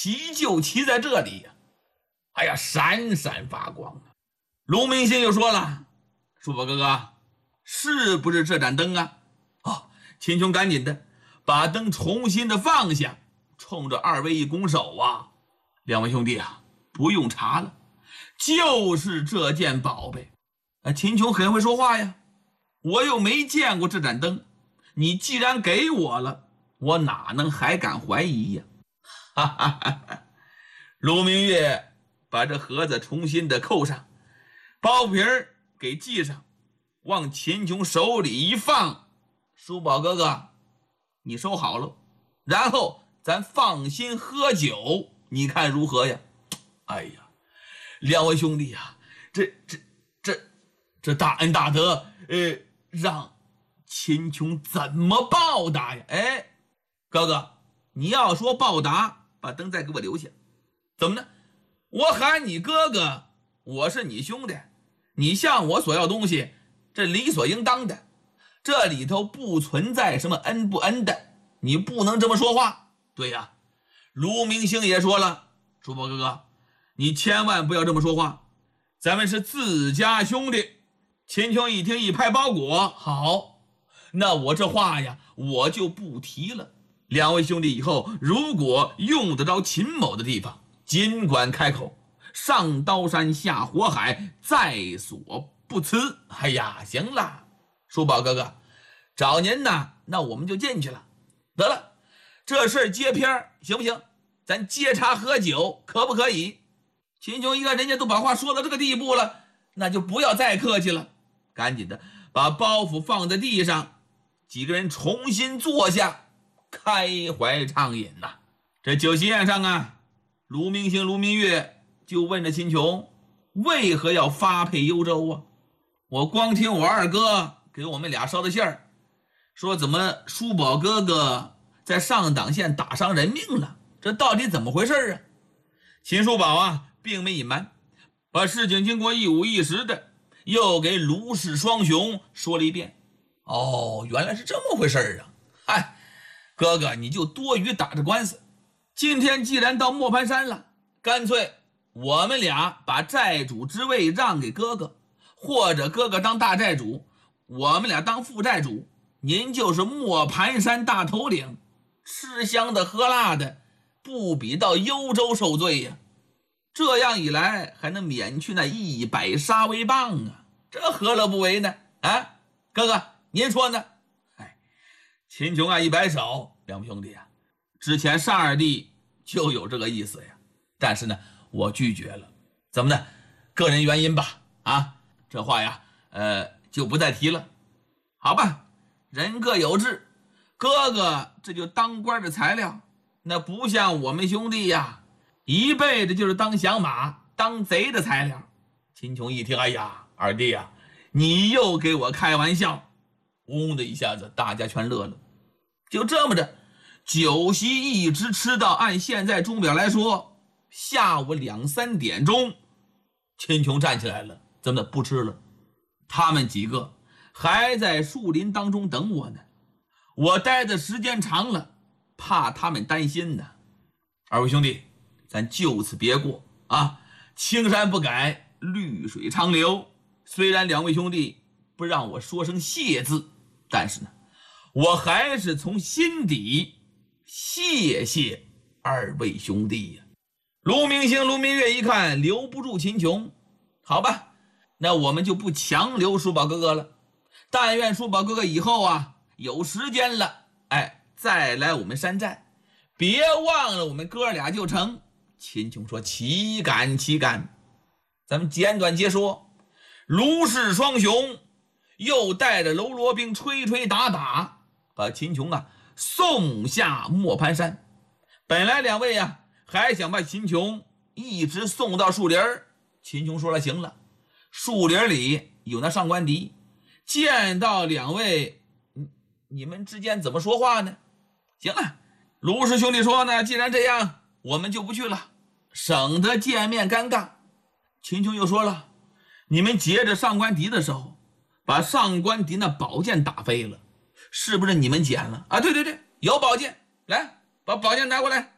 旗就旗在这里呀，哎呀，闪闪发光啊！卢明星又说了：“叔伯哥哥，是不是这盏灯啊？”哦，秦琼赶紧的把灯重新的放下，冲着二位一拱手啊：“两位兄弟啊，不用查了，就是这件宝贝。”秦琼很会说话呀，我又没见过这盏灯，你既然给我了，我哪能还敢怀疑呀？哈哈哈哈！卢明月把这盒子重新的扣上，包皮儿给系上，往秦琼手里一放：“叔宝哥哥，你收好了，然后咱放心喝酒，你看如何呀？”哎呀，两位兄弟呀，这大恩大德，让秦琼怎么报答呀？哎，哥哥，你要说报答，把灯再给我留下。怎么呢？我喊你哥哥，我是你兄弟，你向我索要东西，这理所应当的，这里头不存在什么恩不恩的，你不能这么说话。对呀，卢明星也说了，叔伯哥哥，你千万不要这么说话，咱们是自家兄弟。秦琼一听，一拍包裹：“好，那我这话呀，我就不提了。两位兄弟以后如果用得着秦某的地方，尽管开口，上刀山下火海，在所不辞。”哎呀，行了，叔宝哥哥，找您呢，那我们就进去了。得了，这事儿接篇行不行？咱接茬喝酒可不可以？秦琼一看人家都把话说到这个地步了，那就不要再客气了，赶紧的把包袱放在地上，几个人重新坐下，开怀畅饮呐。这酒席宴上啊，卢明星、卢明月就问着秦琼，为何要发配幽州啊？我光听我二哥给我们俩捎的信儿，说怎么叔宝哥哥在上党县打伤人命了，这到底怎么回事啊？秦叔宝啊，并没隐瞒，把事情经过一五一十的又给卢氏双雄说了一遍。哦，原来是这么回事啊！哎，哥哥你就多余打着官司，今天既然到磨盘山了，干脆我们俩把债主之位让给哥哥，或者哥哥当大债主，我们俩当副债主，您就是磨盘山大头领，吃香的喝辣的，不比到幽州受罪呀。这样一来还能免去那100杀威棒啊，这何乐不为呢？啊，哥哥您说呢？哎，秦琼啊一摆手，两位兄弟啊，之前单二弟就有这个意思呀，但是呢我拒绝了。怎么呢？个人原因吧。啊，这话呀就不再提了。好吧，人各有志，哥哥这就当官的材料，那不像我们兄弟呀，一辈子就是当响马当贼的材料。秦琼一听，哎呀，二弟呀，你又给我开玩笑。嗡的一下子大家全乐了。就这么着，酒席一直吃到按现在钟表来说下午2、3点钟，秦琼站起来了。怎么不吃了？他们几个还在树林当中等我呢，我待的时间长了，怕他们担心呢。二位兄弟，咱就此别过啊！青山不改，绿水长流。虽然两位兄弟不让我说声谢字，但是呢，我还是从心底谢谢二位兄弟呀。卢明星、卢明月一看留不住秦琼，好吧，那我们就不强留叔宝哥哥了。但愿叔宝哥哥以后啊有时间了，再来我们山寨，别忘了我们哥俩就成。秦琼说：“岂敢岂敢。”咱们简短接说，卢氏双雄又带着喽啰兵吹吹打打，把秦琼啊送下磨盘山。本来两位啊还想把秦琼一直送到树林，秦琼说了，行了，树林里有那上官迪，见到两位你们之间怎么说话呢？行了，卢氏兄弟说呢，既然这样，我们就不去了，省得见面尴尬。秦琼又说了，你们劫着上官迪的时候，把上官迪那宝剑打飞了，是不是你们捡了啊？对对对，有宝剑，来把宝剑拿过来。